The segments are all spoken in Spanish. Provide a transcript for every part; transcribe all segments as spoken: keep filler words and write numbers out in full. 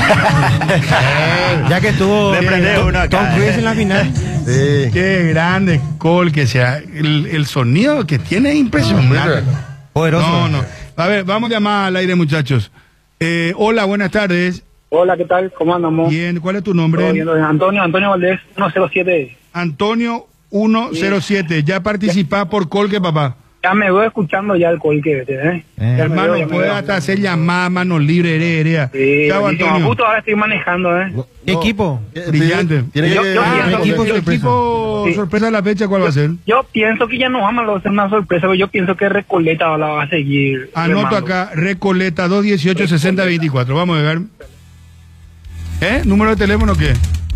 Ya que estuvo Tom Cruise en la final. Sí. Qué grande Colque, sea, el, el sonido que tiene es impresionante. Poderoso. No, no. A ver, vamos a llamar al aire, muchachos. Eh, hola, buenas tardes. Hola, ¿qué tal? ¿Cómo andamos? Bien, ¿cuál es tu nombre? Bien, Antonio, Antonio Valdés, ciento siete. Antonio ciento siete. Ya participás por Colque, papá. Ya me voy escuchando ya el Colque, ¿eh? Eh, hermano, puedes hasta hacer llamadas, manos libres, herea. Sí, Chao, Antonio. Justo ahora estoy manejando, ¿eh? No, ¿Qué equipo? Brillante. ¿Tiene yo, que... yo ah, pienso, equipo, yo, sorpresa. equipo sí. sorpresa de la fecha, ¿cuál yo, va a ser? Yo pienso que ya no vamos a hacer una sorpresa, pero yo pienso que Recoleta la va a seguir. Anoto remando. Acá, Recoleta dos dieciocho sesenta veinticuatro. Vamos a ver. ¿Eh? ¿Número de teléfono qué?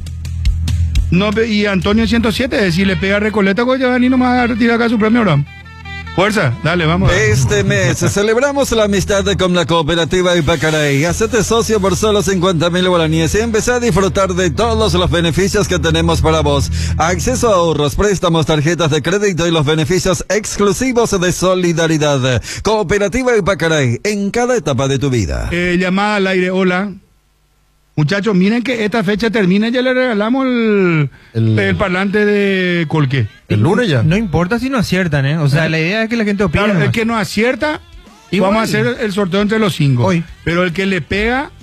No, y Antonio ciento siete, si le pega a Recoleta, pues ya ni nomás a retirar acá su premio ahora. Fuerza, dale, vamos. Este mes celebramos la amistad con la cooperativa Ipacaraí. Hacete socio por solo cincuenta mil guaraníes y empecé a disfrutar de todos los beneficios que tenemos para vos. Acceso a ahorros, préstamos, tarjetas de crédito y los beneficios exclusivos de solidaridad. Cooperativa Ipacaraí, en cada etapa de tu vida. Eh, llamada al aire, hola. Muchachos, miren que esta fecha termina y ya le regalamos el, el, el parlante de Colque. El lunes ya. No importa si no aciertan, ¿eh? O sea, ¿Eh? la idea es que la gente opine. Claro, el que no acierta, igual. Vamos a hacer el sorteo entre los cinco. Hoy. Pero el que le pega...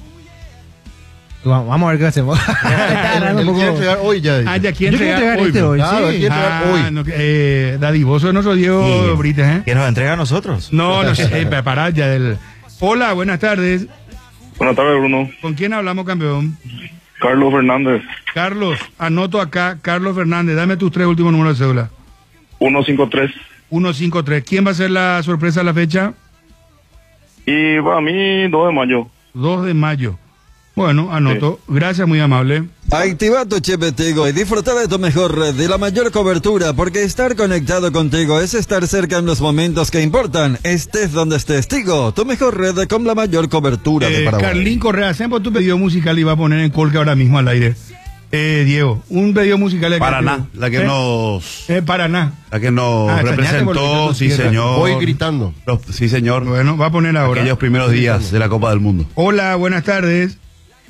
Vamos a ver qué hacemos. el, el poco... quiere entregar hoy ya. Ah, ya quiere entregar, entregar hoy. Este hoy. Claro, sí. quiere entregar ah, hoy. No, eh, dadivoso de nuestro Diego sí. Brites, ¿eh? Que nos entrega a nosotros. No, no sé, eh, pará ya del... Hola, buenas tardes. Buenas tardes, Bruno. ¿Con quién hablamos, campeón? Carlos Fernández. Carlos, anoto acá, Carlos Fernández, dame tus tres últimos números de cédula. ciento cincuenta y tres. ciento cincuenta y tres. ¿Quién va a ser la sorpresa a la fecha? Y para mí, dos de mayo. dos de mayo. Bueno, anoto. Sí. Gracias, muy amable. Activa tu chip Tigo y disfruta de tu mejor red, de la mayor cobertura, porque estar conectado contigo es estar cerca en los momentos que importan. Estés donde estés, Tigo, tu mejor red con la mayor cobertura eh, de Paraguay. Carlín Correa, siempre tu pedido musical iba a poner en Colque ahora mismo al aire. Eh, Diego, un pedido musical de Paraná, la que ¿Eh? nos... Eh, Paraná. La que nos ah, representó, sí señor. Voy gritando. Los, sí señor. Bueno, va a poner ahora. Aquellos primeros días de la Copa del Mundo. Hola, buenas tardes.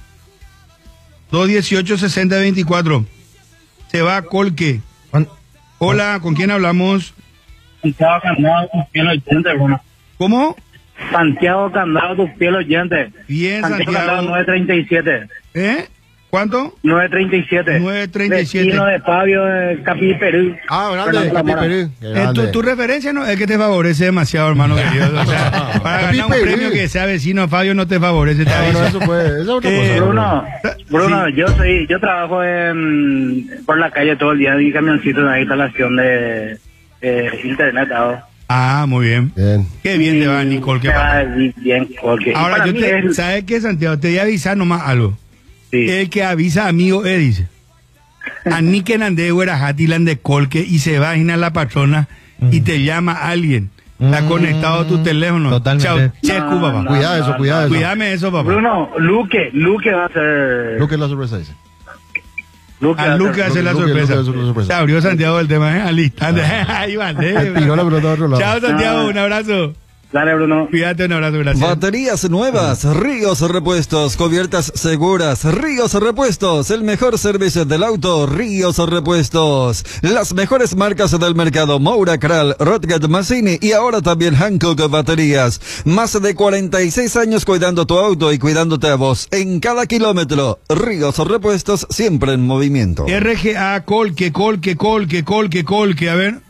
dos dieciocho sesenta veinticuatro. Se va a Colque. Hola, ¿con quién hablamos? Santiago Candado, tus piel oyente, Bruno. ¿Cómo? Santiago Candado, tus piel oyente. Bien, Santiago. Santiago Candado, nueve treinta y siete. ¿Eh? ¿Cuánto? nueve treinta y siete. nueve treinta y siete. Vecino de Fabio de Capi Perú. Ah, grande, Capi Perú. Eh, tu, tu referencia no es que te favorece demasiado, hermano querido. O sea, para ganar un premio que sea vecino a Fabio no te favorece. Te no, no, eso puede, eso eh, Bruno, Bruno, sí. yo soy, yo trabajo en por la calle todo el día en mi camioncito en la instalación de eh, internet. ¿no? Ah, muy bien. bien. Qué bien sí, te va, Nicole. Qué va bien, porque ahora yo te, es... ¿sabes qué, Santiago? Te voy a avisar nomás algo. Sí. El que avisa amigo es, dice. A ni que nande Huerajatilan de Colque y se va a ir a la patrona mm. y te llama alguien. Está mm. conectado a tu teléfono. Totalmente. Chao, che, no, papá. No, cuidado no, eso, cuidado no, eso. Cuídame eso, papá. Bruno, Luque, Luque va a ser. Luque es la sorpresa, dice. Luque a Luque hace la sorpresa. Se abrió Santiago del tema, ¿eh? Al instante. Ahí va, ¿eh? Chao, Santiago, un abrazo. Dale, Bruno. Cuídate, un abrazo, gracias. Baterías nuevas, Ríos Repuestos, cubiertas seguras, Ríos Repuestos, el mejor servicio del auto, Ríos Repuestos. Las mejores marcas del mercado, Moura, Kral, Rotgad, Massini y ahora también Hankook Baterías. Más de cuarenta y seis años cuidando tu auto y cuidándote a vos. En cada kilómetro, Ríos Repuestos, siempre en movimiento. R G A, Colque, Colque, Colque, Colque, Colque, a ver.